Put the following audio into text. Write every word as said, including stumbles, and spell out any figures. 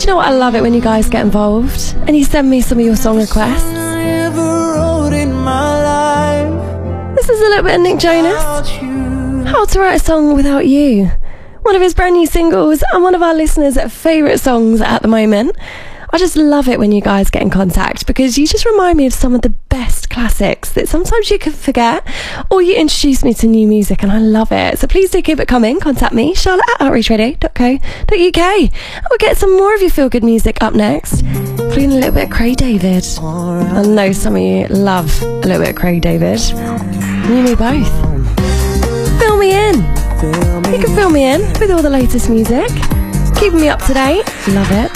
you know what? I love it when you guys get involved and you send me some of your song requests. This is a little bit of Nick Jonas. How to Write a Song Without You. One of his brand new singles and one of our listeners' favourite songs at the moment. I just love it when you guys get in contact because you just remind me of some of the best classics that sometimes you can forget, or you introduce me to new music and I love it. So please do keep it coming. Contact me, Charlotte at outrage radio dot co dot uk. And we'll get some more of your feel-good music up next, including a little bit of Craig David. I know some of you love a little bit of Craig David. You and me both. Fill me in. You can fill me in with all the latest music, keeping me up to date. Love it.